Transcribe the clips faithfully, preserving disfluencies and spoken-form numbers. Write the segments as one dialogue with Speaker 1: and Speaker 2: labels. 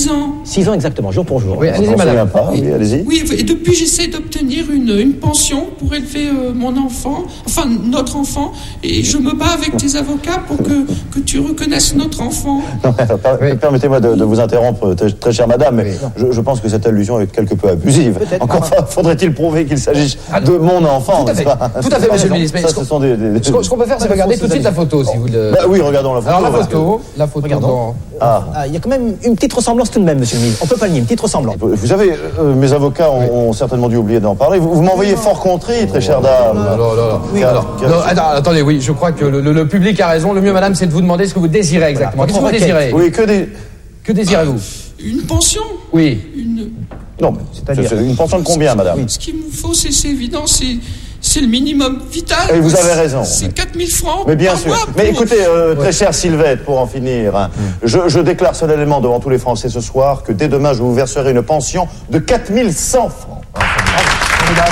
Speaker 1: six ans.
Speaker 2: six ans exactement, jour pour jour.
Speaker 3: Oui, allez-y,
Speaker 4: On
Speaker 3: madame.
Speaker 4: pas, oui, allez-y.
Speaker 1: Oui, et depuis j'essaie d'obtenir une, une pension pour élever euh, mon enfant, enfin notre enfant, et je me bats avec tes avocats pour que, que tu reconnaisses notre enfant.
Speaker 4: Non, per-
Speaker 3: Oui.
Speaker 4: Permettez-moi de, de vous interrompre, très, très chère madame, mais je, je pense que cette allusion est quelque peu abusive. Encore fa- faudrait-il prouver qu'il s'agisse de mon enfant,
Speaker 3: Tout à fait,
Speaker 4: n'est-ce pas?
Speaker 3: tout à fait, monsieur le ministre. Mais
Speaker 4: Ça,
Speaker 3: ce
Speaker 4: ce
Speaker 3: qu'on-
Speaker 4: sont des... des-
Speaker 3: Ce qu'on ce qu'on peut faire, c'est regarder tout de suite la photo, si vous le...
Speaker 4: Bah oui, regardons la photo.
Speaker 3: Alors, la
Speaker 4: parce que-
Speaker 3: photo, la photo
Speaker 2: Regardons.
Speaker 3: dans...
Speaker 4: Ah.
Speaker 2: Ah, il y a quand même une petite ressemblance tout de même, monsieur le ministre. On peut pas le nier, une petite ressemblance.
Speaker 4: Vous savez, euh, mes avocats ont, ont certainement dû oublier d'en parler. Vous, vous m'envoyez fort contrit, très chère dame.
Speaker 3: Alors, alors,
Speaker 2: Oui,
Speaker 4: Car-
Speaker 2: alors,
Speaker 4: car-
Speaker 3: non, attends, attendez, oui, je crois que le, le- le public a raison. Le mieux, madame, c'est de vous demander ce que vous désirez exactement.
Speaker 2: Voilà,
Speaker 3: Qu'est-ce que vous
Speaker 2: votre
Speaker 3: désirez?
Speaker 4: Oui, que des...
Speaker 3: Que désirez-vous?
Speaker 1: Une pension.
Speaker 3: Oui.
Speaker 1: Une...
Speaker 4: Non, mais
Speaker 2: C'est-à-dire-
Speaker 4: c'est une pension de combien, madame?
Speaker 1: Ce qu'il me faut, c'est, c'est évident, c'est, c'est le minimum vital.
Speaker 4: Et vous avez raison.
Speaker 1: C'est quatre mille francs
Speaker 4: Mais bien
Speaker 1: par
Speaker 4: sûr.
Speaker 1: mois
Speaker 4: Mais
Speaker 1: pour-
Speaker 4: écoutez, euh, très chère Sylvette, pour en finir, hein, je, je déclare solennellement devant tous les Français ce soir que dès demain, je vous verserai une pension de quatre mille cent francs.
Speaker 3: Formidable.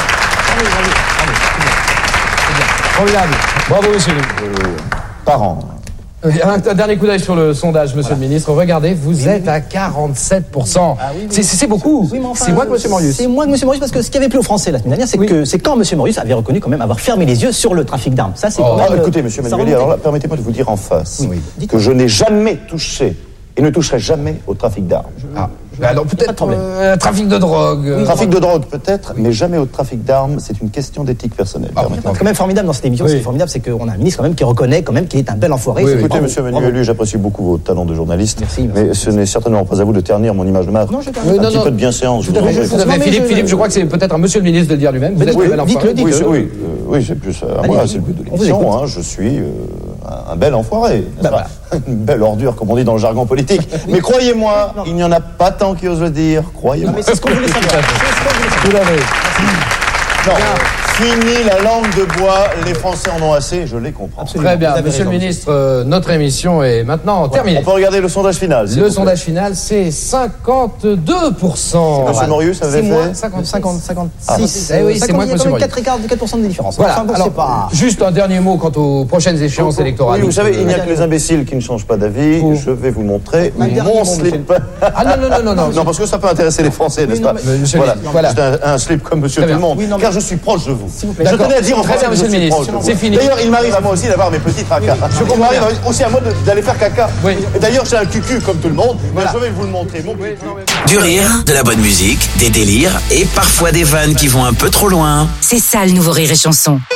Speaker 3: Formidable. Bravo, monsieur le ministre.
Speaker 4: Par an.
Speaker 3: Un, un dernier coup d'œil sur le sondage, monsieur le ministre. Regardez, vous êtes à quarante-sept pour cent.
Speaker 2: Ah oui, oui.
Speaker 3: C'est- C'est c'est beaucoup.
Speaker 2: Oui, mais enfin,
Speaker 3: C'est moins que monsieur Morius.
Speaker 2: C'est moins que monsieur Morius parce que ce qui avait plu aux Français la semaine dernière, c'est
Speaker 3: Oui.
Speaker 2: que c'est quand monsieur Morius avait reconnu quand même avoir fermé les yeux sur le trafic d'armes. Ça, c'est
Speaker 3: Oh.
Speaker 2: quand même.
Speaker 4: Ah,
Speaker 2: euh,
Speaker 4: écoutez, monsieur
Speaker 2: ça
Speaker 4: Manueli,
Speaker 2: remontait.
Speaker 4: alors là, permettez-moi de vous dire en face
Speaker 2: Oui.
Speaker 4: que je n'ai jamais touché et ne toucherai jamais au trafic d'armes.
Speaker 3: Ah. Bah alors
Speaker 2: Pas de
Speaker 3: peut-être
Speaker 2: problème.
Speaker 3: euh, trafic de drogue. euh,
Speaker 4: Trafic de drogue peut-être, mais jamais au trafic d'armes. C'est une question d'éthique personnelle.
Speaker 3: Ah,
Speaker 4: permettez-moi.
Speaker 2: C'est quand même formidable dans cette émission.
Speaker 3: Oui.
Speaker 2: Ce qui est formidable, c'est qu'on a un ministre quand même qui reconnaît quand même qu'il est un bel enfoiré.
Speaker 3: Oui,
Speaker 2: C'est-
Speaker 3: oui.
Speaker 4: Écoutez,
Speaker 2: bravo,
Speaker 4: monsieur
Speaker 2: bravo.
Speaker 4: Manuelu, j'apprécie beaucoup vos talents de journaliste,
Speaker 2: Merci, merci.
Speaker 4: mais ce n'est certainement pas à vous de ternir mon image de marque.
Speaker 2: Non, je t'en-
Speaker 4: un
Speaker 3: Oui, non,
Speaker 4: petit
Speaker 3: non.
Speaker 4: peu de bienséance, je
Speaker 3: Tout à
Speaker 4: vous en
Speaker 3: fait,
Speaker 4: prie.
Speaker 3: tout à fait.
Speaker 2: Non, mais
Speaker 3: Philippe,
Speaker 2: je-
Speaker 3: Philippe, je crois que c'est peut-être à monsieur le ministre de le dire lui-même. Vous
Speaker 2: Mais
Speaker 3: êtes
Speaker 2: dites-le,
Speaker 3: un bel
Speaker 2: dites-le,
Speaker 3: enfoiré.
Speaker 4: Oui,
Speaker 2: dites-le.
Speaker 4: c'est, oui, euh, oui, c'est plus à moi,
Speaker 2: Allez,
Speaker 4: c'est le but de
Speaker 2: on vous
Speaker 4: l'émission.
Speaker 2: écoute.
Speaker 4: Hein, je suis euh, un, un bel enfoiré, n'est-ce
Speaker 2: Bah,
Speaker 4: pas Une belle ordure, comme on dit dans le jargon politique. Mais croyez-moi, il n'y en a pas tant qui osent le dire. Croyez-moi.
Speaker 2: Non, mais c'est ce qu'on voulait savoir. C'est ce qu'on voulait savoir.
Speaker 3: Tout à fait.
Speaker 4: Non, fini la langue de bois. Les Français en ont assez. Je les comprends.
Speaker 2: Absolument.
Speaker 3: Très bien,
Speaker 2: Vous avez
Speaker 3: monsieur le
Speaker 2: raison,
Speaker 3: ministre, euh, notre émission est maintenant terminée.
Speaker 4: On peut regarder le sondage final. s'il
Speaker 3: Le
Speaker 4: vous plaît.
Speaker 3: sondage final, c'est cinquante-deux pour cent.
Speaker 4: Monsieur Morius avait
Speaker 2: C'est moins
Speaker 4: fait.
Speaker 2: cinquante, cinquante, cinquante-six.
Speaker 3: Ah, eh oui, c'est moins que
Speaker 2: Il y a
Speaker 3: monsieur
Speaker 2: quand même
Speaker 3: Morius.
Speaker 2: quatre écarts de quatre pour cent de différence.
Speaker 3: Voilà,
Speaker 2: Enfin, bon,
Speaker 3: alors,
Speaker 2: c'est pas.
Speaker 3: juste un dernier mot quant aux prochaines échéances électorales.
Speaker 4: Oui, vous savez, il n'y a
Speaker 3: Euh,
Speaker 4: que les imbéciles qui ne changent pas d'avis.
Speaker 3: Vous.
Speaker 4: Je vais vous montrer
Speaker 2: Un dernier
Speaker 4: mon
Speaker 2: mot,
Speaker 4: slip.
Speaker 3: Ah non, non, non, non, non.
Speaker 4: Non, parce que ça peut intéresser les Français, n'est-ce
Speaker 2: non,
Speaker 4: pas
Speaker 2: mais-
Speaker 3: Monsieur
Speaker 4: Voilà,
Speaker 3: le- voilà.
Speaker 4: c'est un, un slip comme monsieur
Speaker 3: Très
Speaker 4: tout le
Speaker 3: bien.
Speaker 4: monde,
Speaker 2: Oui, non, mais-
Speaker 4: car je suis proche de vous.
Speaker 2: S'il vous plaît.
Speaker 4: Je
Speaker 3: D'accord.
Speaker 4: tenais à dire aux
Speaker 3: Très
Speaker 4: Français
Speaker 3: bien,
Speaker 4: que
Speaker 3: monsieur
Speaker 4: je
Speaker 3: le
Speaker 4: suis
Speaker 3: ministre.
Speaker 4: proche de vous.
Speaker 3: C'est fini.
Speaker 4: D'ailleurs, il m'arrive à moi aussi d'avoir mes petits tracas. Il m'arrive aussi à moi de- d'aller faire caca.
Speaker 3: Oui.
Speaker 4: Et d'ailleurs, j'ai un cucu comme tout le monde. Mais
Speaker 3: Voilà.
Speaker 4: je vais vous le montrer. Mon cucu.
Speaker 5: Du rire, de la bonne musique, des délires et parfois des vannes qui vont un peu trop loin.
Speaker 6: C'est ça le nouveau Rire et Chanson.